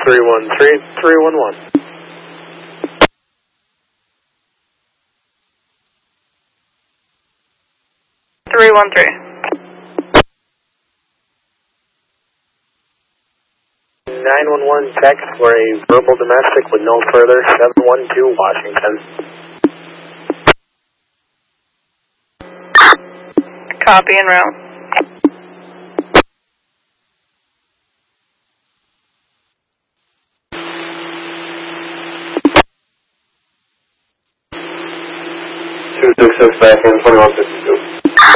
313-311. 313. 911 text for a verbal domestic with no further, 712 Washington. Copy en route. Two 6 back in 2152.